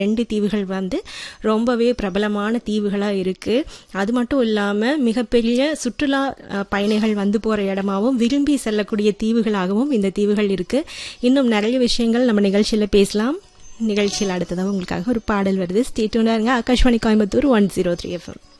2 தீவுகள் வந்து ரொம்பவே பிரபலமான தீவுகளாக இருக்குது. அது மட்டும் இல்லாமல் மிகப்பெரிய சுற்றுலா பயணிகள் வந்து போகிற இடமாகவும் விரும்பி செல்லக்கூடிய தீவுகளாகவும் இந்த தீவுகள் இருக்குது. இன்னும் நிறைய விஷயங்கள் நம்ம நிகழ்ச்சியில் பேசலாம். நிகழ்ச்சியில் அடுத்ததாக உங்களுக்காக ஒரு பாடல் வருது. ஸ்டே டியூன்டா இருங்க. ஆகாஷ்வாணி கோயம்புத்தூர் 103 FM.